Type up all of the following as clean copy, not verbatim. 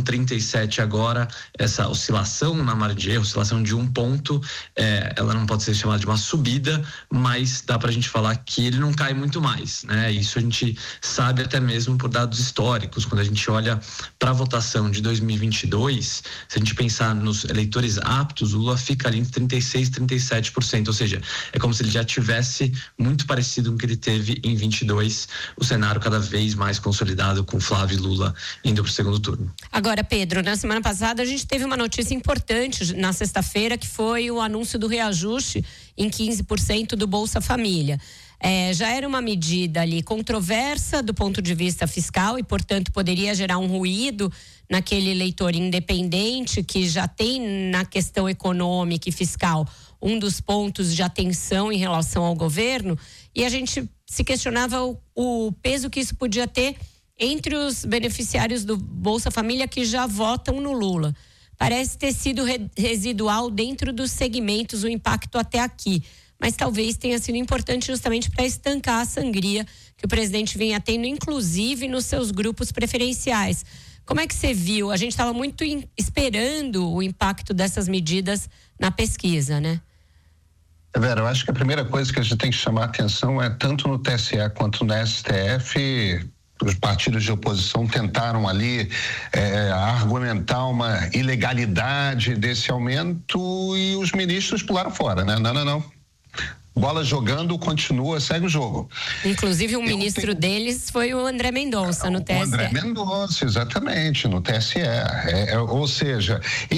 37 agora, essa oscilação na margem de erro, oscilação de 1 ponto, ela não pode ser chamada de uma subida, mas dá pra gente falar que ele não cai muito mais, né? Isso a gente sabe até mesmo por dados históricos. Quando a gente olha para a votação de 2022, se a gente pensar nos eleitores aptos, o Lula fica ali entre 36% e 37%, ou seja, é como se ele já tivesse muito parecido com o que ele teve em 22, o cenário cada vez mais consolidado com Flávio e Lula indo para o segundo turno. Agora, Pedro, na semana passada a gente teve uma notícia importante na sexta-feira, que foi o anúncio do reajuste em 15% do Bolsa Família. Já era uma medida ali controversa do ponto de vista fiscal e, portanto, poderia gerar um ruído naquele eleitor independente que já tem na questão econômica e fiscal um dos pontos de atenção em relação ao governo, e a gente se questionava o peso que isso podia ter entre os beneficiários do Bolsa Família que já votam no Lula. Parece ter sido residual dentro dos segmentos o impacto até aqui, mas talvez tenha sido importante justamente para estancar a sangria que o presidente vinha tendo, inclusive nos seus grupos preferenciais. Como é que você viu? A gente estava muito esperando o impacto dessas medidas na pesquisa, né? Vera, eu acho que a primeira coisa que a gente tem que chamar a atenção é tanto no TSE quanto no STF, os partidos de oposição tentaram ali argumentar uma ilegalidade desse aumento e os ministros pularam fora, né? Não. Bola jogando, continua, segue o jogo. Inclusive, ministro deles foi o André Mendonça, no TSE. O André Mendonça, exatamente, no TSE. Ou seja,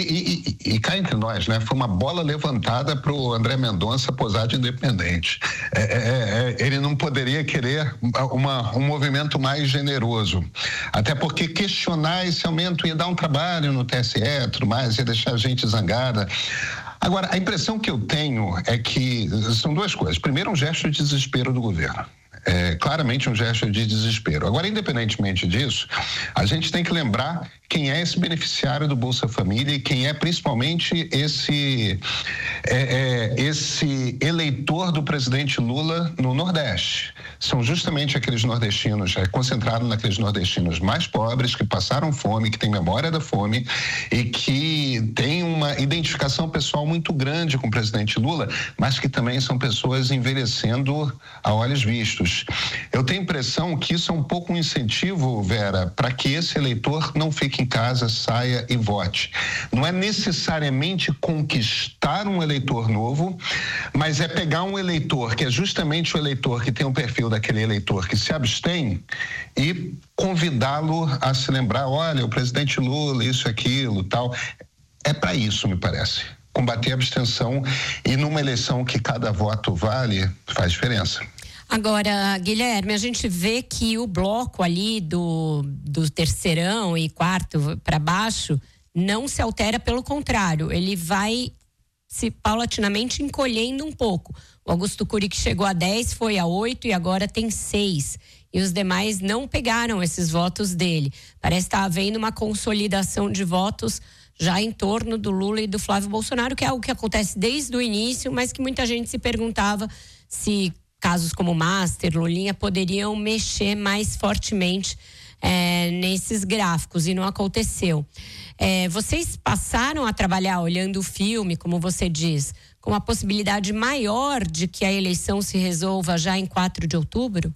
e cá entre nós, né? Foi uma bola levantada para o André Mendonça posar de independente. Ele não poderia querer um movimento mais generoso. Até porque questionar esse aumento ia dar um trabalho no TSE e tudo mais, ia deixar a gente zangada. Agora, a impressão que eu tenho é que são duas coisas. Primeiro, um gesto de desespero do governo. Claramente um gesto de desespero. Agora, independentemente disso, a gente tem que lembrar quem é esse beneficiário do Bolsa Família e quem é principalmente esse eleitor do presidente Lula no Nordeste. São justamente aqueles nordestinos, concentrados naqueles nordestinos mais pobres, que passaram fome, que têm memória da fome e que têm uma identificação pessoal muito grande com o presidente Lula, mas que também são pessoas envelhecendo a olhos vistos. Eu tenho a impressão que isso é um pouco um incentivo, Vera, para que esse eleitor não fique em casa, saia e vote. Não é necessariamente conquistar um eleitor novo, mas é pegar um eleitor que é justamente o eleitor que tem o perfil daquele eleitor que se abstém e convidá-lo a se lembrar, olha, o presidente Lula, isso, aquilo, tal. É para isso, me parece. Combater a abstenção, e numa eleição que cada voto vale, faz diferença. Agora, Guilherme, a gente vê que o bloco ali do terceirão e quarto para baixo não se altera, pelo contrário, ele vai se paulatinamente encolhendo um pouco. O Augusto Cury, que chegou a 10, foi a 8 e agora tem 6. E os demais não pegaram esses votos dele. Parece estar havendo uma consolidação de votos já em torno do Lula e do Flávio Bolsonaro, que é algo que acontece desde o início, mas que muita gente se perguntava se casos como Master, Lulinha poderiam mexer mais fortemente nesses gráficos, e não aconteceu. Vocês passaram a trabalhar olhando o filme, como você diz, com a possibilidade maior de que a eleição se resolva já em 4 de outubro?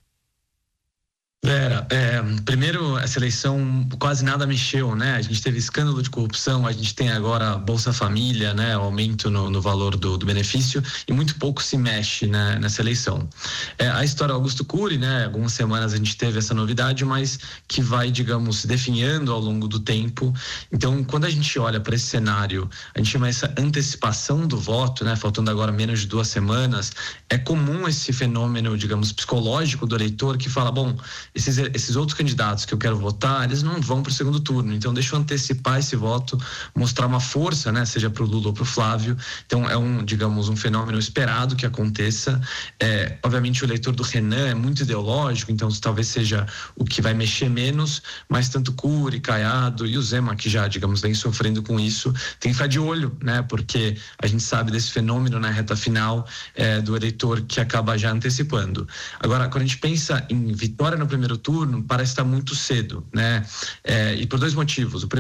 Vera, primeiro, essa eleição quase nada mexeu, né? A gente teve escândalo de corrupção, a gente tem agora Bolsa Família, né? Aumento no valor do benefício, e muito pouco se mexe, né, nessa eleição. A história do Augusto Cury, né? Algumas semanas a gente teve essa novidade, mas que vai, digamos, se definhando ao longo do tempo. Então, quando a gente olha para esse cenário, a gente chama essa antecipação do voto, né? Faltando agora menos de 2 semanas, é comum esse fenômeno, digamos, psicológico do eleitor que fala, bom, esses outros candidatos que eu quero votar, eles não vão para o segundo turno, então deixa eu antecipar esse voto, mostrar uma força, né, seja para o Lula ou para o Flávio. Então é um fenômeno esperado que aconteça. Obviamente o eleitor do Renan é muito ideológico, então talvez seja o que vai mexer menos, mas tanto Cury, Caiado e o Zema, que já, digamos, vem sofrendo com isso, tem que ficar de olho, né, porque a gente sabe desse fenômeno na reta final do eleitor que acaba já antecipando. Agora, quando a gente pensa em vitória no primeiro turno, parece estar muito cedo, né? E por 2 motivos. O